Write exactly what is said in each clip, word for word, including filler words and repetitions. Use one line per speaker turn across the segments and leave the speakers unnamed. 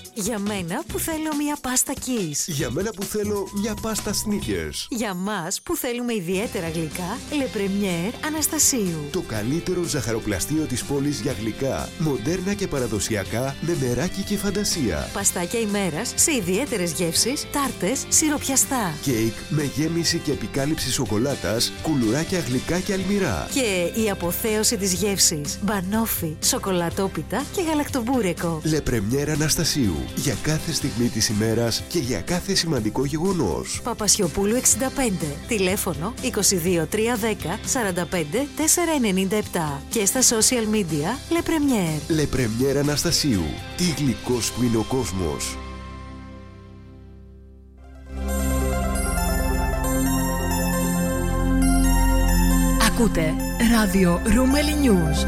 Για μένα που θέλω μια πάστα Kiss.
Για μένα που θέλω μια πάστα Snickers.
Για μας που θέλουμε ιδιαίτερα γλυκά, Le Premier Αναστασίου.
Το καλύτερο ζαχαροπλαστείο της πόλης για γλυκά, μοντέρνα και παραδοσιακά, με μεράκι και φαντασία.
Παστάκια ημέρας σε ιδιαίτερες γεύσεις, τάρτες, σιροπιαστά.
Κέικ με γέμιση και επικάλυψη σοκολάτας, κουλουράκια γλυκά και αλμυρά.
Και η αποθέωση της γεύσης, μπανόφι, σοκολατόπιτα και γαλακτομπούρεκο.
Le Premier Αναστασίου. Για κάθε στιγμή της ημέρας και για κάθε σημαντικό γεγονός.
Παπασιοπούλου εξήντα πέντε. Τηλέφωνο είκοσι δύο τριακόσια δέκα σαράντα πέντε τετρακόσια ενενήντα επτά. Και στα social media Le Premier.
Le Premier Αναστασίου. Τι γλυκός που είναι ο κόσμος.
Ακούτε ράδιο Ρούμελι News.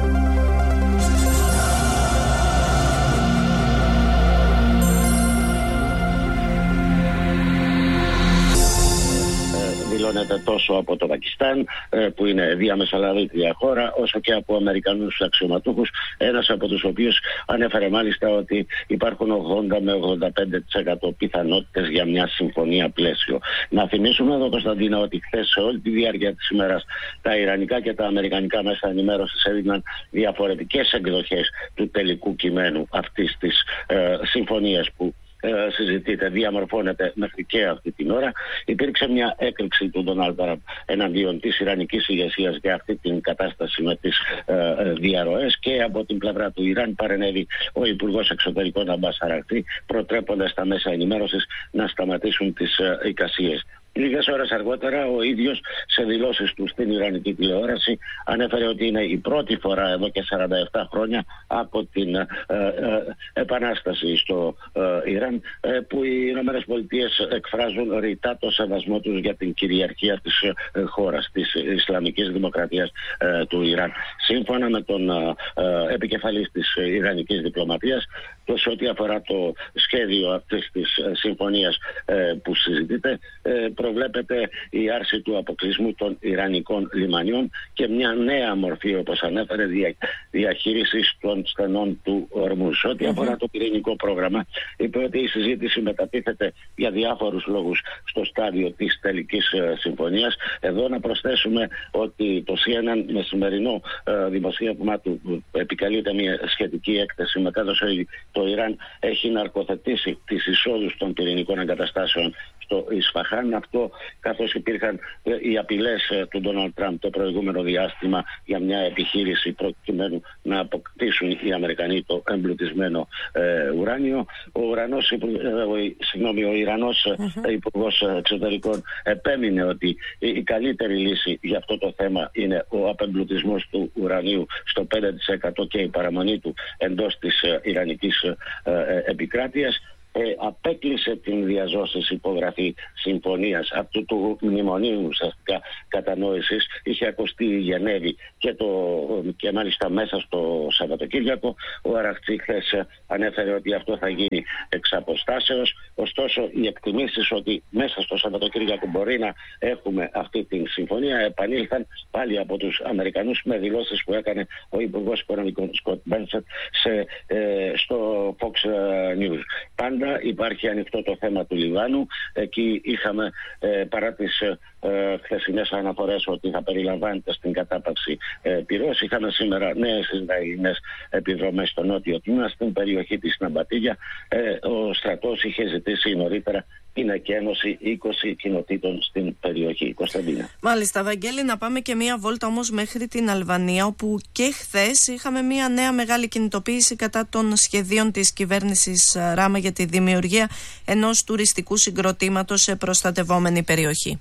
Δηλώνεται τόσο από το Πακιστάν, που είναι διαμεσολαβήτρια χώρα, όσο και από Αμερικανούς αξιωματούχους, ένας από τους οποίους ανέφερε μάλιστα ότι υπάρχουν ογδόντα με ογδόντα πέντε τοις εκατό πιθανότητες για μια συμφωνία πλαίσιο. Να θυμίσουμε εδώ, Κωνσταντίνα, ότι χθες σε όλη τη διάρκεια της ημέρας τα ιρανικά και τα αμερικανικά μέσα ενημέρωσης έδιναν διαφορετικές εκδοχές του τελικού κειμένου αυτής της ε, συμφωνίας που συζητείται, διαμορφώνεται μέχρι και αυτή την ώρα. Υπήρξε μια έκρηξη του Ντόναλντ Τραμπ εναντίον της ιρανικής ηγεσίας για αυτή την κατάσταση με τις ε, διαρροές, και από την πλευρά του Ιράν παρενέβη ο Υπουργός Εξωτερικών Αμπάς Αραχτή, προτρέποντας τα μέσα ενημέρωσης να σταματήσουν τις ε, εικασίες. Λίγες ώρες αργότερα ο ίδιος σε δηλώσεις του στην ιρανική τηλεόραση ανέφερε ότι είναι η πρώτη φορά εδώ και σαράντα επτά χρόνια από την ε, ε, επανάσταση στο ε, Ιράν ε, που οι Ηνωμένες Πολιτείες εκφράζουν ρητά το σεβασμό τους για την κυριαρχία της ε, χώρας, της Ισλαμικής Δημοκρατίας ε, του Ιράν. Σύμφωνα με τον ε, ε, επικεφαλής της Ιρανικής Διπλωματίας, σε ό,τι αφορά το σχέδιο αυτής της ε, συμφωνίας ε, που συζητείται, ε, προβλέπεται η άρση του αποκλεισμού των ιρανικών λιμανιών και μια νέα μορφή, όπως ανέφερε, δια, διαχείρισης των στενών του Ορμούζ. Ό,τι αφορά το πυρηνικό πρόγραμμα, είπε ότι η συζήτηση μετατίθεται για διάφορους λόγους στο στάδιο της τελικής ε, συμφωνίας. Εδώ να προσθέσουμε ότι το σι εν εν με σημερινό ε, δημοσίευμα του επικαλείται μια σχετική έκθεση. Μετέδωσε ότι το Ιράν έχει ναρκοθετήσει τις εισόδους των πυρηνικών εγκαταστάσεων στο Ισφαχάν. Αυτό καθώς υπήρχαν ε, οι απειλές ε, του Ντόναλντ Τραμπ το προηγούμενο διάστημα για μια επιχείρηση προκειμένου να αποκτήσουν οι Αμερικανοί το εμπλουτισμένο ε, ουράνιο. Ο, ουρανός, ε, ο, συγγνώμη, ο Ιρανός ε, Υπουργός Εξωτερικών επέμεινε ότι η καλύτερη λύση για αυτό το θέμα είναι ο απεμπλουτισμός του ουρανίου στο πέντε τοις εκατό και η παραμονή του εντός της ε, Ιρανικής ε, ε, επικράτειας. Ε, απέκλεισε την διαζώσης υπογραφή συμφωνίας αυτού του μνημονίου ουσιαστικά κατανόησης. Είχε ακουστεί η Γενέβη και, το, και μάλιστα μέσα στο Σαββατοκύριακο. Ο Αραχτή χθες ανέφερε ότι αυτό θα γίνει εξ αποστάσεως. Ωστόσο, οι εκτιμήσεις ότι μέσα στο Σαββατοκύριακο μπορεί να έχουμε αυτή την συμφωνία επανήλθαν πάλι από τους Αμερικανούς με δηλώσεις που έκανε ο Υπουργός Οικονομικών Σκοτ Μπένσετ ε, στο Fox News. Πάντα υπάρχει ανοιχτό το θέμα του Λιβάνου. Εκεί είχαμε ε, παρά τις ε, χθεσινές αναφορές ότι θα περιλαμβάνεται στην κατάπαυση ε, πυρός. Είχαμε σήμερα νέες Ισραηλινές επιδρομές στο νότιο τμήμα, στην περιοχή της Ναμπατίγια. Ε, ο στρατός είχε ζητήσει νωρίτερα την εκένωση είκοσι κοινοτήτων στην περιοχή. Κωνσταντίνα.
Μάλιστα, Βαγγέλη, να πάμε και μία βόλτα όμως μέχρι την Αλβανία, όπου και χθες είχαμε μία νέα μεγάλη κινητοποίηση κατά των σχεδίων της κυβέρνησης Ράμα για τη δημιουργία ενός τουριστικού συγκροτήματος σε προστατευόμενη περιοχή.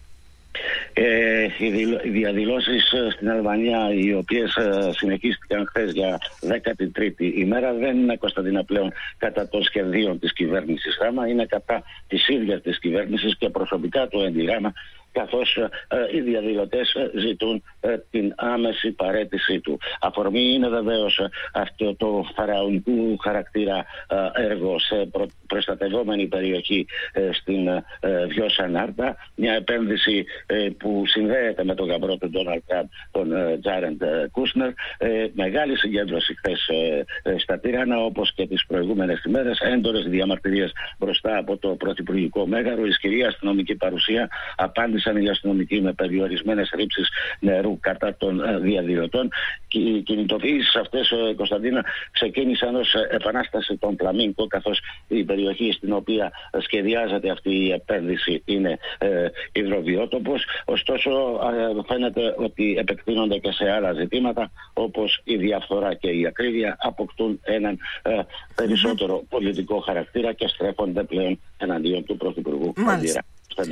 Ε, οι διαδηλώσεις στην Αλβανία, οι οποίες ε, συνεχίστηκαν χθες για δέκατη τρίτη ημέρα, δεν είναι, Κωνσταντίνα, πλέον κατά των σχεδίων της κυβέρνησης Ράμα, είναι κατά της ίδιας της κυβέρνησης και προσωπικά του Έντι Ράμα. καθώς ε, οι διαδηλωτές ζητούν ε, την άμεση παραίτησή του. Αφορμή είναι βεβαίως ε, αυτό το φαραωνικού χαρακτήρα ε, έργο σε προ, προστατευόμενη περιοχή ε, στην ε, Βιώσα Νάρτα, μια επένδυση ε, που συνδέεται με τον γαμπρό του Ντόναλντ Τραμπ, τον ε, Τζάρεντ ε, Κούσνερ. Ε, μεγάλη συγκέντρωση χθες ε, ε, στα Τύρανα, όπως και τις προηγούμενες ημέρες, έντονες διαμαρτυρίες μπροστά από το πρωθυπουργικό μέγαρο, ισχυρή αστυνομική παρουσία, απάντησαν οι αστυνομικοί με περιορισμένες ρήψεις νερού κατά των ε, διαδηλωτών. Και οι κινητοποιήσεις αυτές, ε, Κωνσταντίνα, ξεκίνησαν ως επανάσταση των Φλαμίνγκο, καθώς η περιοχή στην οποία σχεδιάζεται αυτή η επένδυση είναι ε, υδροβιότοπος. Ωστόσο, ε, φαίνεται ότι επεκτείνονται και σε άλλα ζητήματα, όπως η διαφθορά και η ακρίβεια αποκτούν έναν ε, περισσότερο πολιτικό χαρακτήρα και στρέφονται πλέον εναντίον του Πρωθυπουργού. Μάλιστα.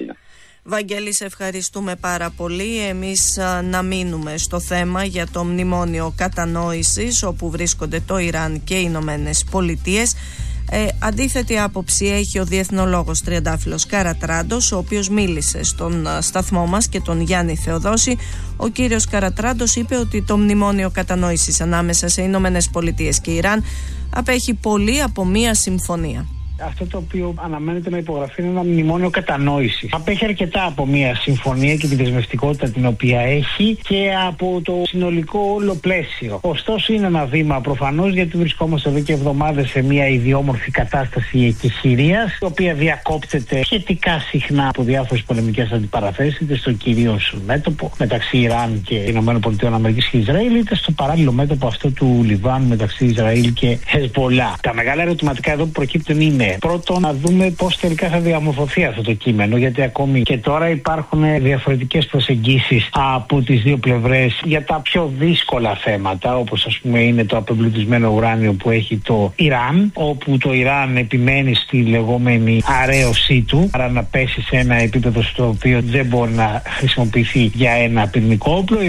Βαγγέλη, σε ευχαριστούμε πάρα πολύ. Εμείς α, να μείνουμε στο θέμα για το μνημόνιο κατανόησης, όπου βρίσκονται το Ιράν και οι Ηνωμένες Πολιτείες. Ε, αντίθετη άποψη έχει ο διεθνολόγος Τριαντάφυλλος Καρατράντος, ο οποίος μίλησε στον α, σταθμό μας και τον Γιάννη Θεοδόση. Ο κύριος Καρατράντος είπε ότι το μνημόνιο κατανόησης ανάμεσα σε Ηνωμένες Πολιτείες και Ιράν απέχει πολύ από μία συμφωνία.
Αυτό το οποίο αναμένεται να υπογραφεί είναι ένα μνημόνιο κατανόησης. Απέχει αρκετά από μια συμφωνία και τη δεσμευτικότητα την οποία έχει και από το συνολικό όλο πλαίσιο. Ωστόσο, είναι ένα βήμα προφανώς, γιατί βρισκόμαστε εδώ και εβδομάδες σε μια ιδιόμορφη κατάσταση εκεχηρίας, η οποία διακόπτεται σχετικά συχνά από διάφορες πολεμικές αντιπαραθέσεις, είτε στο κυρίως μέτωπο μεταξύ Ιράν και Ηνωμένων Πολιτειών Αμερικής και Ισραήλ, είτε στο παράλληλο μέτωπο αυτό του Λιβάνου μεταξύ Ισραήλ και Χεσμπολά. Τα μεγάλα ερωτηματικά εδώ που προκύπτουν είναι, πρώτον, να δούμε πώς τελικά θα διαμορφωθεί αυτό το κείμενο, γιατί ακόμη και τώρα υπάρχουν διαφορετικές προσεγγίσεις από τις δύο πλευρές για τα πιο δύσκολα θέματα, όπως ας πούμε είναι το απεμπλουτισμένο ουράνιο που έχει το Ιράν, όπου το Ιράν επιμένει στη λεγόμενη αρέωσή του, άρα να πέσει σε ένα επίπεδο στο οποίο δεν μπορεί να χρησιμοποιηθεί για ένα πυρηνικό όπλο. Οι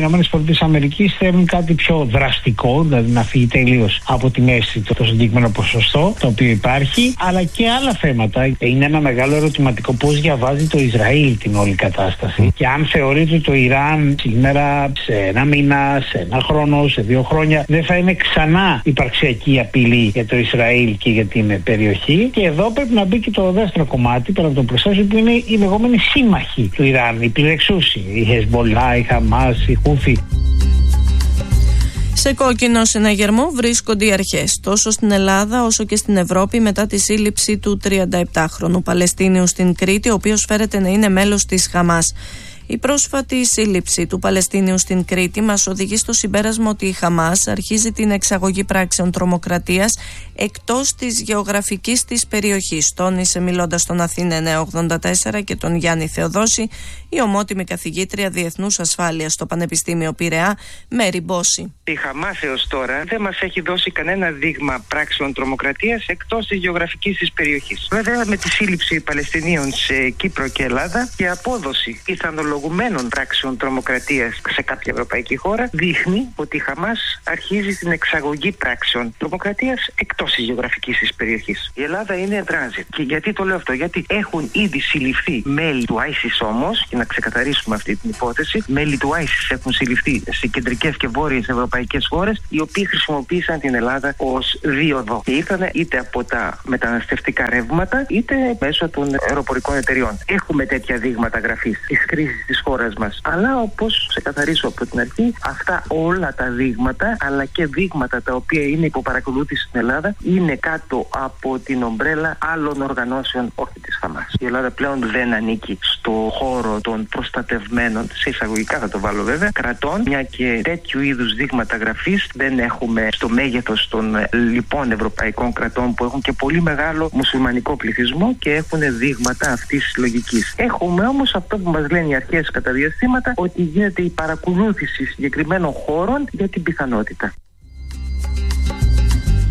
ΗΠΑ θέλουν κάτι πιο δραστικό, δηλαδή να φύγει τελείως από τη μέση το συγκεκριμένο ποσοστό το οποίο υπάρχει, αλλά και άλλα θέματα. Είναι ένα μεγάλο ερωτηματικό πώς διαβάζει το Ισραήλ την όλη κατάσταση και αν θεωρείται ότι το Ιράν σήμερα, σε ένα μήνα, σε ένα χρόνο, σε δύο χρόνια δεν θα είναι ξανά υπαρξιακή απειλή για το Ισραήλ και για την περιοχή. Και εδώ πρέπει να μπει και το δεύτερο κομμάτι, πέρα από το προστάσιο, που είναι οι λεγόμενοι σύμμαχοι του Ιράν, οι πληρεξούσιοι, η Χεσμπολά, η Χαμάς, η Χούθη.
Σε κόκκινο συναγερμό βρίσκονται οι αρχές, τόσο στην Ελλάδα όσο και στην Ευρώπη, μετά τη σύλληψη του τριανταεπτάχρονου Παλαιστίνιου στην Κρήτη, ο οποίος φέρεται να είναι μέλος της Χαμάς. Η πρόσφατη σύλληψη του Παλαιστίνιου στην Κρήτη μας οδηγεί στο συμπέρασμα ότι η Χαμάς αρχίζει την εξαγωγή πράξεων τρομοκρατίας εκτός της γεωγραφικής της περιοχής, τόνισε μιλώντας στον Αθήνα εννιακόσια ογδόντα τέσσερα και τον Γιάννη Θεοδόση η ομότιμη καθηγήτρια Διεθνούς Ασφάλειας στο Πανεπιστήμιο Πειραιά, Μέρι Μπόση.
Η Χαμάς έως τώρα δεν μας έχει δώσει κανένα δείγμα πράξεων τρομοκρατίας εκτός της γεωγραφικής της περιοχής. Βέβαια, με τη σύλληψη Παλαιστινίων σε Κύπρο και Ελλάδα και απόδοση πιθανολογουμένων πράξεων τρομοκρατίας σε κάποια ευρωπαϊκή χώρα δείχνει ότι η Χαμάς αρχίζει την εξαγωγή πράξεων τρομοκρατίας εκτός της γεωγραφικής της περιοχής. Η Ελλάδα είναι transit. Και γιατί το λέω αυτό? Γιατί έχουν ήδη συλληφθεί μέλη του άισις όμως, και να ξεκαθαρίσουμε αυτή την υπόθεση, μέλη του άισις έχουν συλληφθεί σε κεντρικές και βόρειες ευρωπαϊκές χώρες, οι οποίοι χρησιμοποίησαν την Ελλάδα ως δίωδο και ήρθαν είτε από τα μεταναστευτικά ρεύματα είτε μέσω των αεροπορικών εταιριών. Έχουμε τέτοια δείγματα γραφής της κρίσης της χώρας μας. Αλλά όπως ξεκαθαρίσω από την αρχή, αυτά όλα τα δείγματα, αλλά και δείγματα τα οποία είναι υπό παρακολούθηση στην Ελλάδα, είναι κάτω από την ομπρέλα άλλων οργανώσεων, όχι της Χαμάς. Η Ελλάδα πλέον δεν ανήκει στο χώρο των προστατευμένων, σε εισαγωγικά θα το βάλω βέβαια, κρατών, μια και τέτοιου είδους δείγματα γραφής δεν έχουμε στο μέγεθος των λοιπόν ευρωπαϊκών κρατών που έχουν και πολύ μεγάλο μουσουλμανικό πληθυσμό και έχουν δείγματα αυτής της λογικής. Έχουμε όμως αυτό που μας λένε οι αρχές κατά διαστήματα, ότι γίνεται η παρακολούθηση συγκεκριμένων χώρων για την πιθανότητα.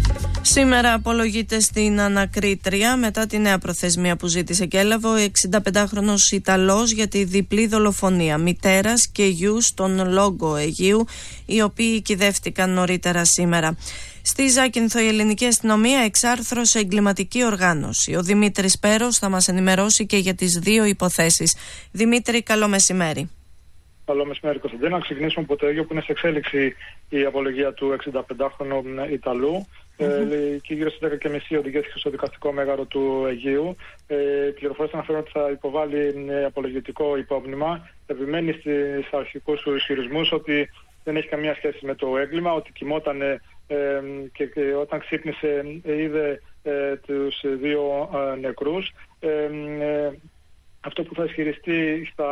Σήμερα απολογείται στην ανακρίτρια μετά τη νέα προθεσμία που ζήτησε και έλαβε ο εξηνταπεντάχρονος Ιταλός για τη διπλή δολοφονία μητέρας και γιου στον Λόγκο Αιγαίου, οι οποίοι κυδεύτηκαν νωρίτερα σήμερα. Στη Ζάκυνθο η ελληνική αστυνομία εξάρθρωσε εγκληματική οργάνωση. Ο Δημήτρης Πέρος θα μας ενημερώσει και για τις δύο υποθέσεις. Δημήτρη, καλό μεσημέρι.
Καλό μεσημέρι, Κωνσταντίνα. Να ξεκινήσουμε από το Αίγιο, που είναι σε εξέλιξη η απολογία του εξηνταπεντάχρονου Ιταλού. Mm-hmm. Ε, και γύρω στις δέκα και μισή οδηγήθηκε στο δικαστικό μέγαρο του Αιγαίου. Ε, οι πληροφορίες αναφέρουν ότι θα υποβάλει ε, απολογητικό υπόμνημα. Επιμένει στις αρχικούς του ισχυρισμούς ότι δεν έχει καμία σχέση με το έγκλημα, ότι κοιμόταν ε, και, και όταν ξύπνησε ε, είδε ε, τους δύο ε, νεκρούς. Ε, ε, Αυτό που θα ισχυριστεί στα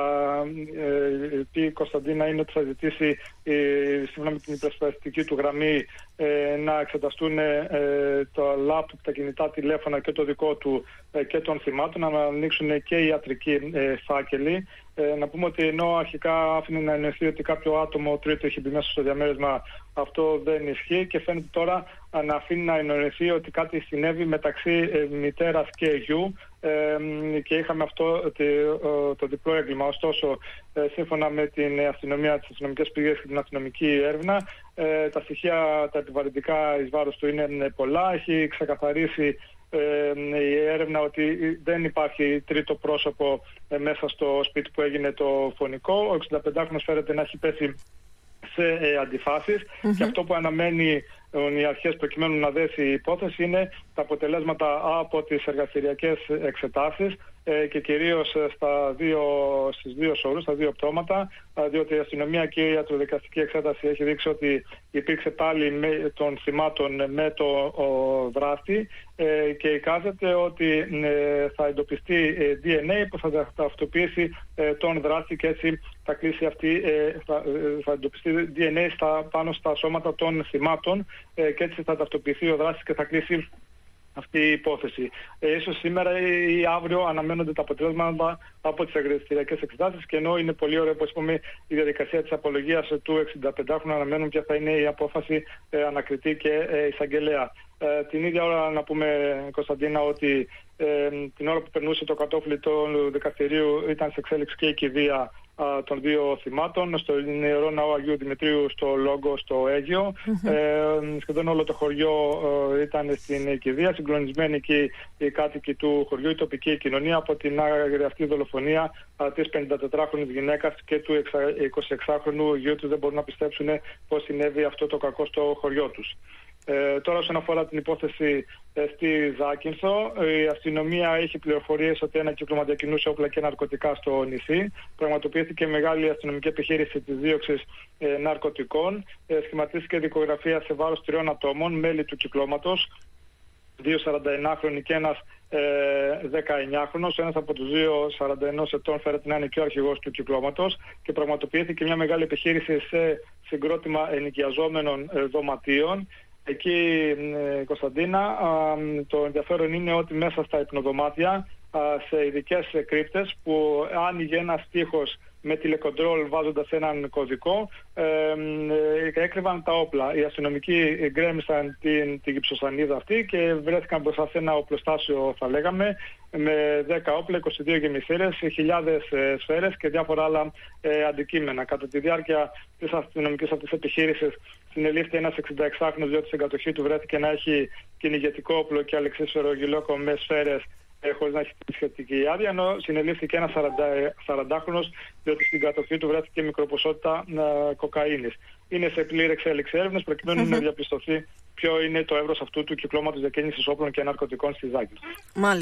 ε, πει Κωνσταντίνα είναι ότι θα ζητήσει ε, σύμφωνα με την υπερασπιστική του γραμμή ε, να εξεταστούν ε, το λάπτοπ, τα κινητά τηλέφωνα και το δικό του ε, και των θυμάτων, να ανοίξουν και οι ιατρικοί ε, φάκελοι. Ε, να πούμε ότι ενώ αρχικά άφηνε να εννοηθεί ότι κάποιο άτομο τρίτο έχει μπει μέσα στο διαμέρισμα, αυτό δεν ισχύει και φαίνεται τώρα να αφήνει να εννοηθεί ότι κάτι συνέβη μεταξύ ε, μητέρας και γιου ε, και είχαμε αυτό το, το διπλό έγκλημα. Ωστόσο, ε, σύμφωνα με την αστυνομία, τις αστυνομικές πηγές και την αστυνομική έρευνα, ε, τα στοιχεία τα επιβαρυντικά εις βάρος του είναι πολλά. Έχει ξεκαθαρίσει Ε, η έρευνα ότι δεν υπάρχει τρίτο πρόσωπο ε, μέσα στο σπίτι που έγινε το φωνικό. Ο εξηνταπεντάχρονος φέρεται να έχει πέσει σε ε, αντιφάσεις mm-hmm. και αυτό που αναμένει ε, οι αρχές προκειμένου να δέσει η υπόθεση είναι τα αποτελέσματα από τις εργαστηριακές εξετάσεις ε, και κυρίως στα δύο, στις δύο σωρούς, στα δύο πτώματα, διότι η αστυνομία και η ιατροδικαστική εξέταση έχει δείξει ότι υπήρξε πάλι με, των θυμάτων με το ο, δράστη ε, και εικάζεται ότι ε, θα εντοπιστεί ε, ντι εν έι που θα ταυτοποιήσει ε, τον δράστη και έτσι θα κλείσει αυτή, ε, θα, ε, θα εντοπιστεί ντι εν έι στα, πάνω στα σώματα των θυμάτων ε, και έτσι θα ταυτοποιηθεί ο δράστης και θα κλείσει αυτή η υπόθεση. Ε, ίσως σήμερα ή αύριο αναμένονται τα αποτελέσματα από τις εργαστηριακές εξετάσεις και ενώ είναι πολύ ωραία, όπως είπαμε, η διαδικασία της απολογίας του εξηνταπεντάχρονου, αναμένουν ποια θα είναι η απόφαση ε, ανακριτή και ε, εισαγγελέα. Ε, την ίδια ώρα να πούμε, Κωνσταντίνα, ότι ε, την ώρα που περνούσε το κατόφλι του δικαστηρίου ήταν σε εξέλιξη και η κηδεία των δύο θυμάτων στο Ιερό Ναό Αγίου Δημητρίου στο Λόγκο, στο Αίγιο. Mm-hmm. Ε, σχεδόν όλο το χωριό ε, ήταν στην κηδεία, συγκλονισμένοι εκεί οι κάτοικοι του χωριού, η τοπική κοινωνία από την άγρια αυτή δολοφονία ε, της πενηντατετράχρονης γυναίκας και του εικοσιεξάχρονου γιου του. Δεν μπορούν να πιστέψουν πώς συνέβη αυτό το κακό στο χωριό τους. Ε, τώρα, όσον αφορά την υπόθεση ε, στη Ζάκυνθο, η αστυνομία έχει πληροφορίες ότι ένα κύκλωμα διακινούσε όπλα και ναρκωτικά στο νησί. Πραγματοποιήθηκε μεγάλη αστυνομική επιχείρηση της δίωξης ε, ναρκωτικών. Ε, σχηματίστηκε δικογραφία σε βάρος τριών ατόμων, μέλη του κυκλώματος, δύο σαρανταεννάχρονοι και ένας ε, δεκαεννιάχρονος. Ένας από τους δύο σαράντα ένα ετών φέρεται να είναι και ο αρχηγός του κυκλώματος και πραγματοποιήθηκε μια μεγάλη επιχείρηση σε συγκρότημα ενοικιαζόμενων ε, δωματίων. Εκεί, Κωνσταντίνα, το ενδιαφέρον είναι ότι μέσα στα υπνοδωμάτια, σε ειδικές κρύπτες που άνοιγε ένας τοίχος με τηλεκοντρόλ βάζοντας έναν κωδικό, ε, ε, έκρυβαν τα όπλα. Οι αστυνομικοί γκρέμισαν την, την γυψοσανίδα αυτή και βρέθηκαν μπροστά σε ένα οπλοστάσιο, θα λέγαμε, με δέκα όπλα, είκοσι δύο γεμισέρες, χιλιάδες ε, σφαίρες και διάφορα άλλα ε, αντικείμενα. Κατά τη διάρκεια της αστυνομικής αυτής επιχείρησης συνελήφθη ένας εξηνταεξάχρονος, διότι στην κατοχή του βρέθηκε να έχει κυνηγετικό όπλο και αλεξίσφαιρο γυλόκο με σφαίρες, χωρίς να έχει τη σχετική άδεια, ενώ συνελήφθηκε ένας σαραντάχρονος, διότι στην κατοχή του βρέθηκε μικροποσότητα ε, κοκαίνης. Είναι σε πλήρη εξέλιξη έρευνες προκειμένου mm-hmm. να διαπιστωθεί ποιο είναι το εύρος αυτού του κυκλώματος διακίνησης όπλων και ναρκωτικών στη Ζάκυνθο.